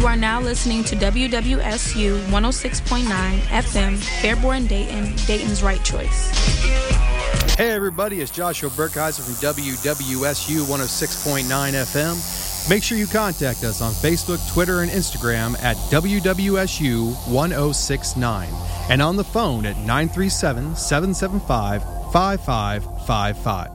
You are now listening to WWSU 106.9 FM, Fairborn, Dayton, Dayton's right choice. Hey everybody, it's Joshua Burkheiser from WWSU 106.9 FM. Make sure you contact us on Facebook, Twitter, and Instagram at WWSU 1069 and on the phone at 937-775-5555.